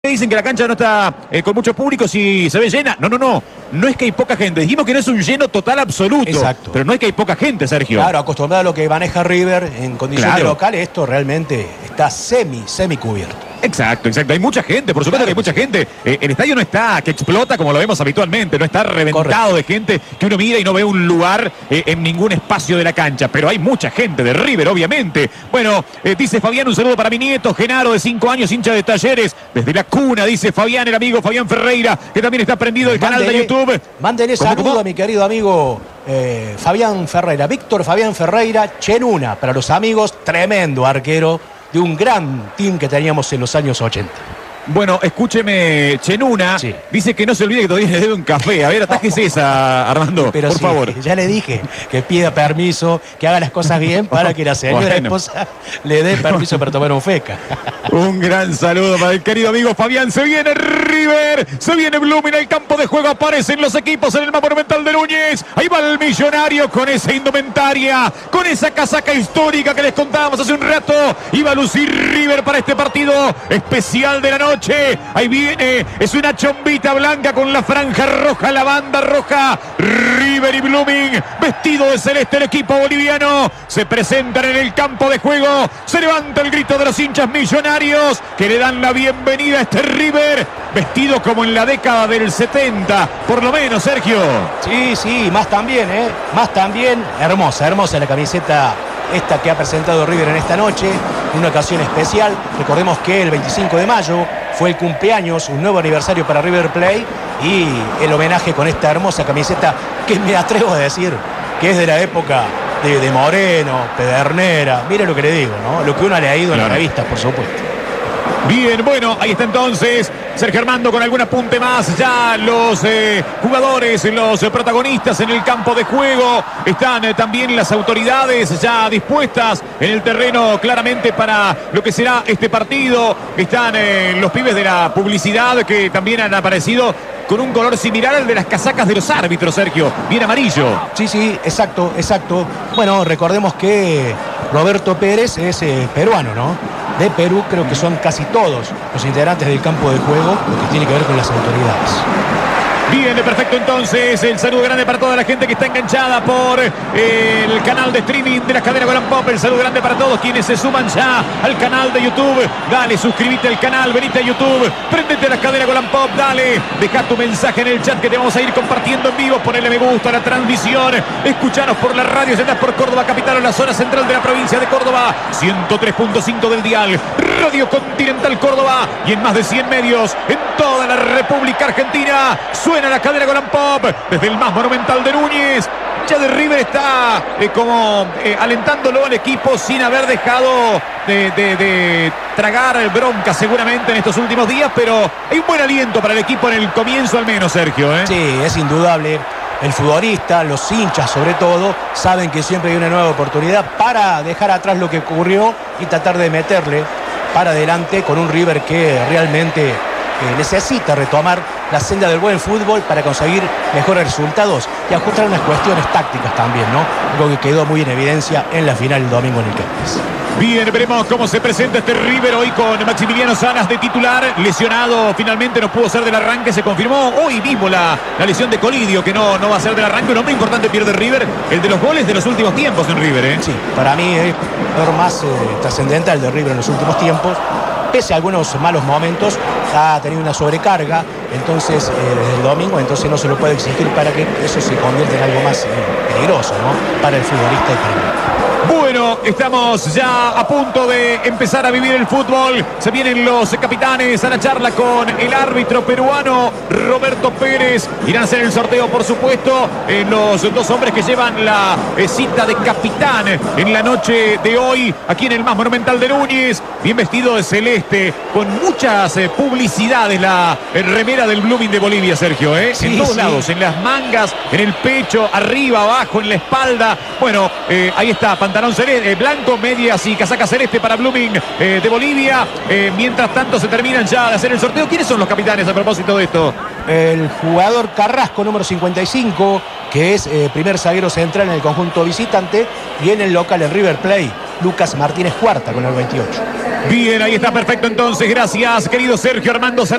Dicen que la cancha no está con mucho público, si se ve llena. No es que hay poca gente. Dijimos que no es un lleno total absoluto. Exacto. Pero no es que hay poca gente, Sergio. Claro, acostumbrado a lo que maneja River en condiciones Claro. locales, esto realmente está semi cubierto. Exacto. Hay mucha gente, por supuesto, Claro que hay mucha que sí. gente. El estadio no está que explota como lo vemos habitualmente, no está reventado Correcto. de gente que uno mira y no ve un lugar en ningún espacio de la cancha. Pero hay mucha gente de River, obviamente. Bueno, dice Fabián, un saludo para mi nieto, Genaro, de 5 años, hincha de Talleres, desde la cuna, dice Fabián, el amigo Fabián Ferreira, que también está prendido el canal de YouTube. Mándele ¿Cómo, saludo cómo? a mi querido amigo Fabián Ferreira, Víctor Fabián Ferreira, Chenuna, para los amigos, tremendo arquero de un gran team que teníamos en los años 80. Bueno, escúcheme, Chenuna, Sí. dice que no se olvide que todavía le debe un café. A ver, atájese esa, Armando, Pero por sí, favor. ya le dije que pida permiso, que haga las cosas bien para que la señora Bueno. esposa le dé permiso para tomar un feca. Un gran saludo para el querido amigo Fabián. Se viene River, se viene Blooming, el campo de juego aparecen los equipos en el mapa monumental de Núñez. Ahí va el Millonario con esa indumentaria, con esa casaca histórica que les contábamos hace un rato. Iba a lucir River para este partido especial de la noche. Ahí viene, es una chombita blanca con la franja roja, la banda roja. River y Blooming, vestido de celeste el equipo boliviano, se presentan en el campo de juego. Se levanta el grito de los hinchas millonarios que le dan la bienvenida a este River, vestido como en la década del 70, por lo menos, Sergio. Sí, más también, más también. Hermosa la camiseta esta que ha presentado River en esta noche, en una ocasión especial. Recordemos que el 25 de mayo fue el cumpleaños, un nuevo aniversario para River Plate, y el homenaje con esta hermosa camiseta que me atrevo a decir que es de la época de Moreno, Pedernera. Mire lo que le digo, ¿no? Lo que uno ha leído en las Claro. revistas, por supuesto. Bien, bueno, ahí está entonces Sergio Armando con algún apunte más. Ya los jugadores, los protagonistas en el campo de juego. Están también las autoridades ya dispuestas en el terreno claramente para lo que será este partido. Están los pibes de la publicidad que también han aparecido con un color similar al de las casacas de los árbitros, Sergio. Bien amarillo. Sí, exacto. Bueno, recordemos que Roberto Pérez es peruano, ¿no? De Perú creo que son casi todos los integrantes del campo de juego, lo que tiene que ver con las autoridades. Bien, perfecto entonces, el saludo grande para toda la gente que está enganchada por el canal de streaming de la cadena Golan Pop. El saludo grande para todos quienes se suman ya al canal de YouTube. Dale, suscríbete al canal, venite a YouTube, préndete a la cadena Golan Pop, dale, deja tu mensaje en el chat que te vamos a ir compartiendo en vivo. Ponele me gusta a la transmisión, escuchanos por la radio, si andás por Córdoba capital o la zona central de la provincia de Córdoba, 103.5 del dial, Radio Continental Córdoba, y en más de 100 medios en toda la República Argentina. Suena la cadena Golan Pop desde el más monumental de Núñez. Ya de River está alentándolo al equipo sin haber dejado de tragar bronca seguramente en estos últimos días, pero hay un buen aliento para el equipo en el comienzo al menos, Sergio. Sí, es indudable. El futbolista, los hinchas sobre todo, saben que siempre hay una nueva oportunidad para dejar atrás lo que ocurrió y tratar de meterle para adelante con un River que realmente necesita retomar la senda del buen fútbol para conseguir mejores resultados y ajustar unas cuestiones tácticas también, ¿no? Algo que quedó muy en evidencia en la final el domingo en el Kempes. Bien, veremos cómo se presenta este River hoy con Maximiliano Salas de titular. Lesionado finalmente, no pudo ser del arranque, se confirmó hoy mismo la lesión de Colidio, que no va a ser del arranque. Un hombre importante pierde River, el de los goles de los últimos tiempos en River. Sí, para mí es el más trascendental de River en los últimos tiempos. Pese a algunos malos momentos, ha tenido una sobrecarga, entonces desde el domingo, entonces no se lo puede exigir para que eso se convierta en algo más peligroso, ¿no? Para el futbolista y para el... Bueno, estamos ya a punto de empezar a vivir el fútbol. Se vienen los capitanes a la charla con el árbitro peruano Roberto Pérez. Irán a hacer el sorteo, por supuesto, los dos hombres que llevan la cita de capitán en la noche de hoy, aquí en el más monumental de Núñez. Bien vestido de celeste, con muchas publicidades, la remera del Blooming de Bolivia, Sergio. Sí, en todos sí. lados, en las mangas, en el pecho, arriba, abajo, en la espalda. Bueno, ahí está, pantalón celeste, blanco, medias y casaca celeste para Blooming de Bolivia. Mientras tanto se terminan ya de hacer el sorteo. ¿Quiénes son los capitanes a propósito de esto? El jugador Carrasco, número 55, que es primer zaguero central en el conjunto visitante, y en el local, el River Plate, Lucas Martínez Cuarta con el 28. Bien, ahí está perfecto entonces. Gracias, querido Sergio Armando.